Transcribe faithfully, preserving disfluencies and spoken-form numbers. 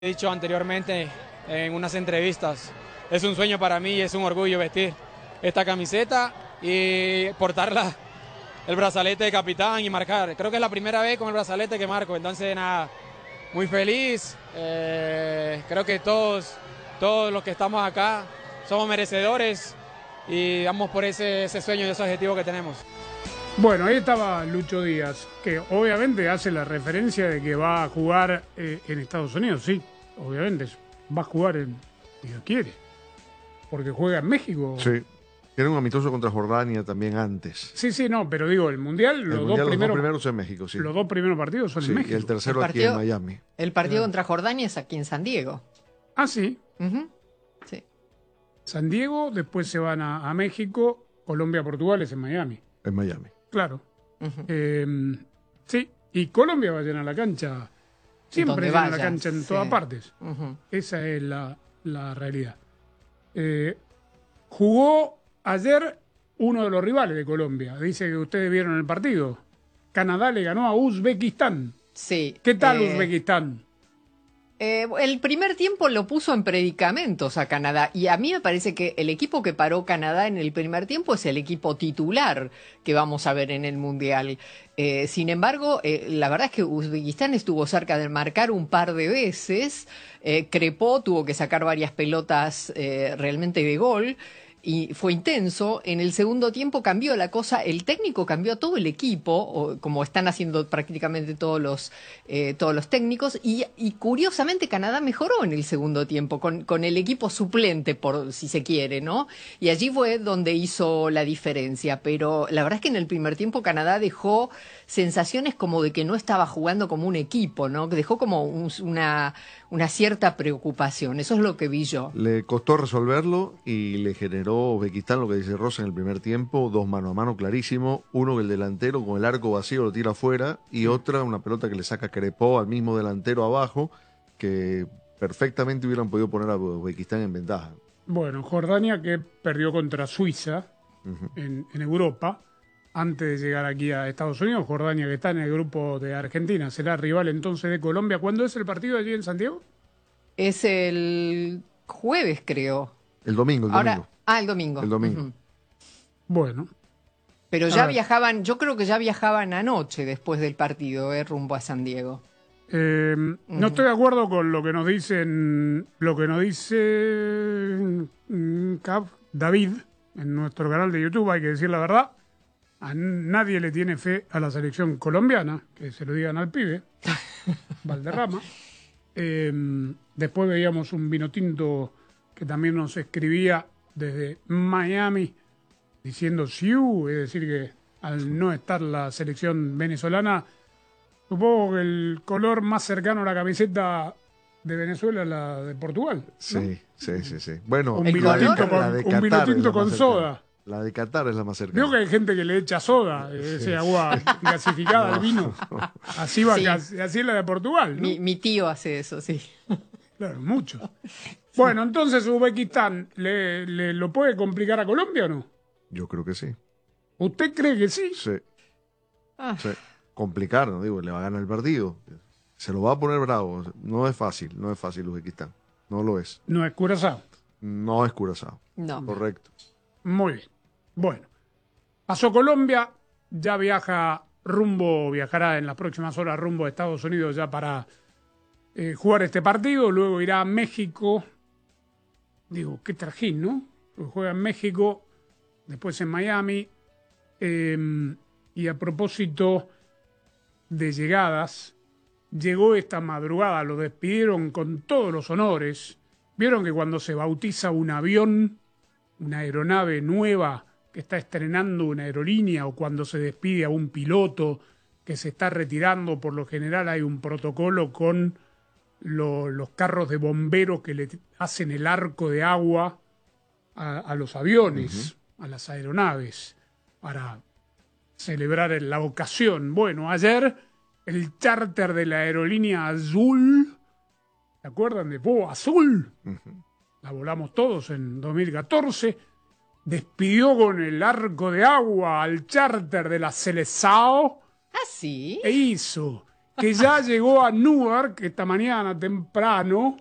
He dicho anteriormente en unas entrevistas, es un sueño para mí y es un orgullo vestir esta camiseta y portarla, el brazalete de capitán y marcar. Creo que es la primera vez con el brazalete que marco, entonces nada, muy feliz. Eh, creo que todos, todos los que estamos acá somos merecedores y vamos por ese, ese sueño y ese objetivo que tenemos. Bueno, ahí estaba Lucho Díaz, que obviamente hace la referencia de que va a jugar eh, en Estados Unidos, sí, obviamente, va a jugar en, si Dios quiere, porque juega en México. Sí, tiene un amistoso contra Jordania también antes. Sí, sí, no, pero digo, el Mundial, El los, mundial, dos, los primeros, dos primeros en México, sí. los dos primeros partidos son Sí, en y México. el tercero El aquí partido- en Miami. El partido Claro. contra Jordania es aquí en San Diego. Ah, sí, Ujú, sí. San Diego, después se van a, a México, Colombia, Portugal es en Miami, En Miami. claro. Ujú. Eh, sí, y Colombia va a llenar la cancha, siempre Donde llena la vaya, cancha en sí. todas partes. Ujú. Esa es la, la realidad. Eh, jugó ayer uno de los rivales de Colombia. Dice que ustedes vieron el partido. Canadá le ganó a Uzbekistán. Sí. ¿Qué tal eh, Uzbekistán? eh, el primer tiempo lo puso en predicamentos a Canadá y a mí me parece que el equipo que paró Canadá en el primer tiempo es el equipo titular que vamos a ver en el Mundial. Eh, sin embargo, eh, la verdad es que Uzbekistán estuvo cerca de marcar un par de veces. Eh, Crepó tuvo que sacar varias pelotas eh, realmente de gol. Y fue intenso. En el segundo tiempo cambió la cosa. El técnico cambió a todo el equipo, o como están haciendo prácticamente todos los, eh, todos los técnicos. Y, y curiosamente Canadá mejoró en el segundo tiempo, con, con el equipo suplente, por si se quiere, ¿no? Y allí fue donde hizo la diferencia. Pero la verdad es que en el primer tiempo Canadá dejó sensaciones como de que no estaba jugando como un equipo, ¿no? Que dejó como un- una, una cierta preocupación. Eso es lo que vi yo. Le costó resolverlo y le generó Uzbekistán lo que dice Rosa en el primer tiempo, dos mano a mano clarísimo, uno que el delantero con el arco vacío lo tira afuera y otra una pelota que le saca Crepó al mismo delantero abajo que perfectamente hubieran podido poner a Uzbekistán en ventaja. Bueno, Jordania que perdió contra Suiza Ujú. en, en Europa antes de llegar aquí a Estados Unidos. Jordania que está en el grupo de Argentina será rival entonces de Colombia. ¿Cuándo es el partido allí en Santiago? Es el jueves, creo. El domingo, el Ahora, domingo. ah, el domingo. El domingo. Ujú. Bueno, Pero A ya ver. viajaban, yo creo que ya viajaban anoche después del partido, eh, rumbo a San Diego. Eh, no estoy de acuerdo con lo que nos dicen, lo que nos dice mm, Cap, David en nuestro canal de YouTube, hay que decir la verdad. A nadie le tiene fe a la selección colombiana, que se lo digan al pibe, Valderrama. Eh, después veíamos un vino tinto que también nos escribía desde Miami diciendo Siu, es decir que al no estar la selección venezolana, supongo que el color más cercano a la camiseta de Venezuela es la de Portugal, ¿no? Sí, sí, sí, sí. Bueno, Un ¿El vino color? tinto con, la de un Qatar vino es la tinto más con cercana. soda. La de Qatar es la más cercana. Veo que hay gente que le echa soda, eh, Sí. ese agua gasificada al vino. Así va, Sí. casi- así es la de Portugal, ¿no? Mi, mi tío hace eso, sí. Claro, mucho. Bueno, entonces Uzbekistán, ¿le, le lo puede complicar a Colombia o no? Yo creo que sí. ¿Usted cree que sí? Sí, Ah, sí. Complicar, no digo, le va a ganar el partido. Se lo va a poner bravo. No es fácil, no es fácil Uzbekistán. No lo es. No es Curazao. No es Curazao. no. Correcto. Muy bien. Bueno, pasó Colombia, ya viaja rumbo, viajará en las próximas horas rumbo a Estados Unidos ya para eh, jugar este partido, luego irá a México. Digo, qué trajín, ¿no? Porque juega en México, después en Miami. eh, y a propósito de llegadas, llegó esta madrugada, lo despidieron con todos los honores. Vieron que cuando se bautiza un avión, una aeronave nueva que está estrenando una aerolínea, o cuando se despide a un piloto que se está retirando, por lo general hay un protocolo con lo- los carros de bomberos que le hacen el arco de agua a, a los aviones, a las aeronaves, para celebrar la ocasión. Bueno, ayer el charter de la aerolínea Azul, ¿se acuerdan de Bo Azul? Ujú. La volamos todos en dos mil catorce, despidió con el arco de agua al charter de la Seleção Ah, sí. e hizo que ya llegó a Newark esta mañana temprano